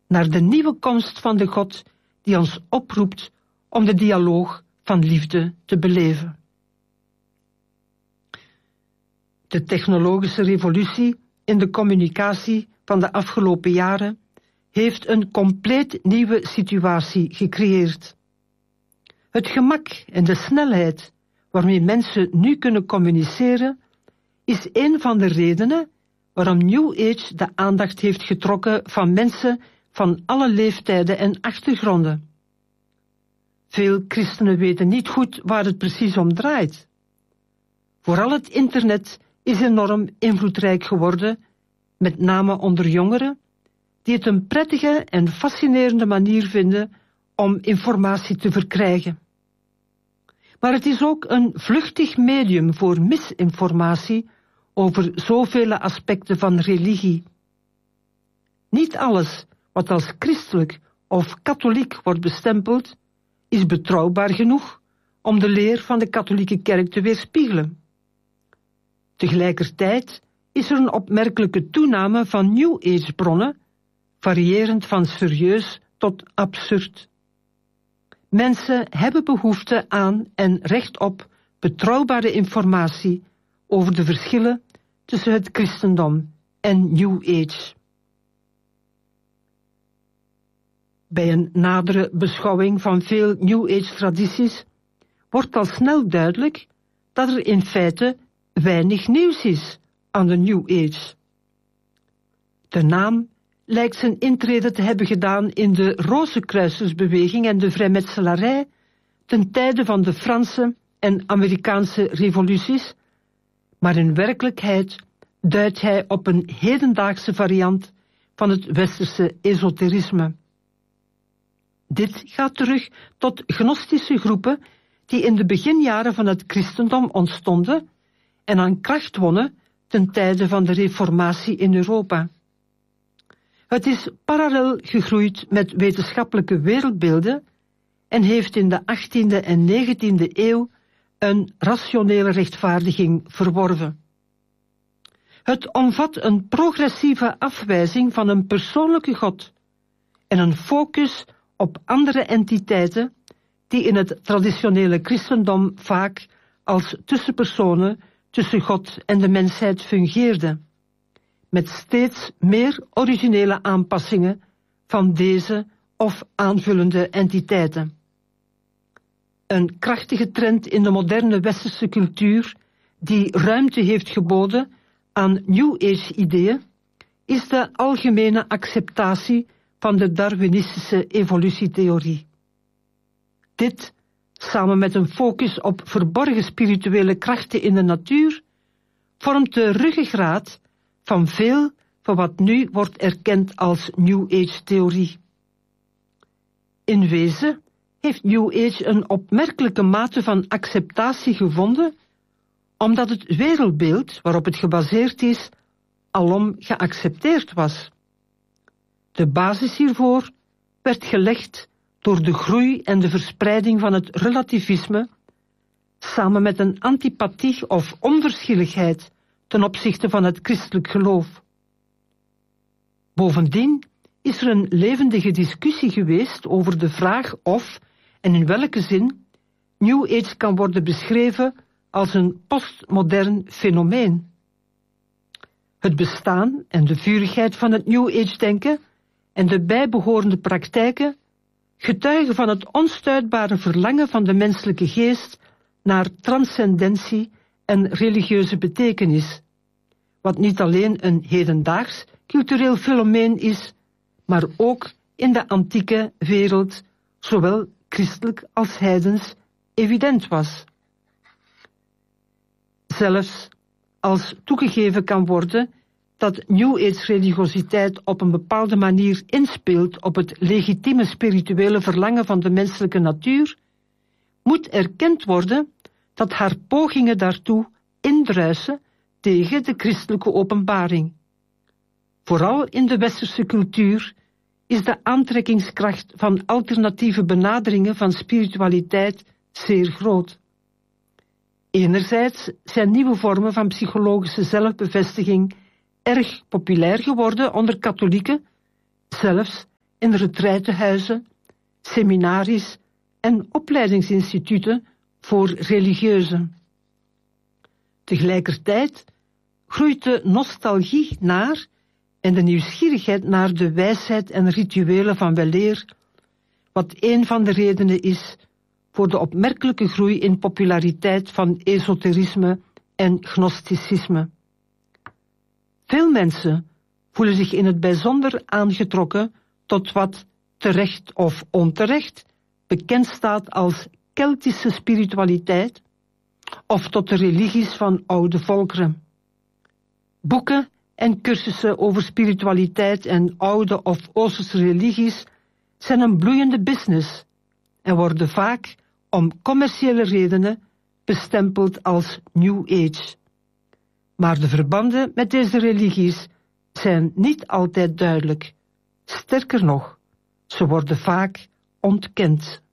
naar de nieuwe komst van de God die ons oproept om de dialoog van liefde te beleven. De technologische revolutie in de communicatie van de afgelopen jaren heeft een compleet nieuwe situatie gecreëerd. Het gemak en de snelheid waarmee mensen nu kunnen communiceren is een van de redenen waarom New Age de aandacht heeft getrokken van mensen van alle leeftijden en achtergronden. Veel christenen weten niet goed waar het precies om draait. Vooral het internet is enorm invloedrijk geworden, met name onder jongeren, die het een prettige en fascinerende manier vinden om informatie te verkrijgen. Maar het is ook een vluchtig medium voor misinformatie over zoveel aspecten van religie. Niet alles wat als christelijk of katholiek wordt bestempeld, is betrouwbaar genoeg om de leer van de katholieke kerk te weerspiegelen. Tegelijkertijd is er een opmerkelijke toename van New Age bronnen, variërend van serieus tot absurd. Mensen hebben behoefte aan en recht op betrouwbare informatie over de verschillen tussen het christendom en New Age. Bij een nadere beschouwing van veel New Age tradities wordt al snel duidelijk dat er in feite weinig nieuws is aan de New Age. De naam lijkt zijn intrede te hebben gedaan in de Rozenkruisersbeweging en de vrijmetselarij ten tijde van de Franse en Amerikaanse revoluties, maar in werkelijkheid duidt hij op een hedendaagse variant van het westerse esoterisme. Dit gaat terug tot gnostische groepen die in de beginjaren van het christendom ontstonden en aan kracht wonnen ten tijde van de Reformatie in Europa. Het is parallel gegroeid met wetenschappelijke wereldbeelden en heeft in de 18e en 19e eeuw een rationele rechtvaardiging verworven. Het omvat een progressieve afwijzing van een persoonlijke God en een focus op andere entiteiten die in het traditionele christendom vaak als tussenpersonen tussen God en de mensheid fungeerden, met steeds meer originele aanpassingen van deze of aanvullende entiteiten. Een krachtige trend in de moderne westerse cultuur die ruimte heeft geboden aan New Age-ideeën is de algemene acceptatie van de Darwinistische evolutietheorie. Dit, samen met een focus op verborgen spirituele krachten in de natuur, vormt de ruggengraat van veel van wat nu wordt erkend als New Age-theorie. In wezen heeft New Age een opmerkelijke mate van acceptatie gevonden, omdat het wereldbeeld waarop het gebaseerd is, alom geaccepteerd was. De basis hiervoor werd gelegd door de groei en de verspreiding van het relativisme, samen met een antipathie of onverschilligheid ten opzichte van het christelijk geloof. Bovendien is er een levendige discussie geweest over de vraag of en in welke zin New Age kan worden beschreven als een postmodern fenomeen. Het bestaan en de vurigheid van het New Age-denken en de bijbehorende praktijken getuigen van het onstuitbare verlangen van de menselijke geest naar transcendentie en religieuze betekenis, wat niet alleen een hedendaags cultureel fenomeen is, maar ook in de antieke wereld, zowel christelijk als heidens, evident was. Zelfs als toegegeven kan worden dat New Age religiositeit op een bepaalde manier inspeelt op het legitieme spirituele verlangen van de menselijke natuur, moet erkend worden dat haar pogingen daartoe indruisen tegen de christelijke openbaring. Vooral in de westerse cultuur is de aantrekkingskracht van alternatieve benaderingen van spiritualiteit zeer groot. Enerzijds zijn nieuwe vormen van psychologische zelfbevestiging erg populair geworden onder katholieken, zelfs in retraitehuizen, seminaries en opleidingsinstituten voor religieuzen. Tegelijkertijd groeit de nostalgie naar en de nieuwsgierigheid naar de wijsheid en rituelen van weleer, wat een van de redenen is voor de opmerkelijke groei in populariteit van esoterisme en gnosticisme. Veel mensen voelen zich in het bijzonder aangetrokken tot wat, terecht of onterecht, bekend staat als Keltische spiritualiteit of tot de religies van oude volkeren. Boeken en cursussen over spiritualiteit en oude of Oosterse religies zijn een bloeiende business en worden vaak om commerciële redenen bestempeld als New Age. Maar de verbanden met deze religies zijn niet altijd duidelijk. Sterker nog, ze worden vaak ontkend.